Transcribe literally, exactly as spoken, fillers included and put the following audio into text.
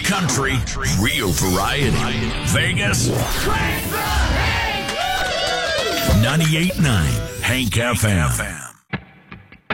country, real variety. Vegas, ninety-eight point nine Hank F M.